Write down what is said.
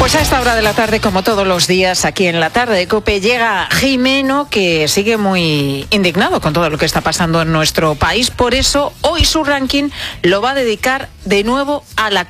Pues a esta hora de la tarde, como todos los días, aquí en la tarde de COPE, llega Jimeno, que sigue muy indignado con todo lo que está pasando en nuestro país. Por eso, hoy su ranking lo va a dedicar de nuevo a la